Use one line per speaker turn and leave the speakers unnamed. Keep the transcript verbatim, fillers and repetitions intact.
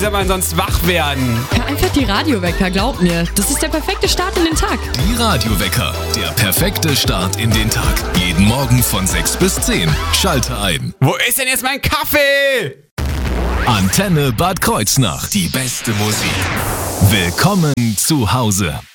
Wie soll man sonst wach werden?
Hör einfach die Radiowecker, glaub mir. Das ist der perfekte Start in den Tag.
Die Radiowecker, der perfekte Start in den Tag. Jeden Morgen von sechs bis zehn. Schalte ein.
Wo ist denn jetzt mein Kaffee?
Antenne Bad Kreuznach. Die beste Musik. Willkommen zu Hause.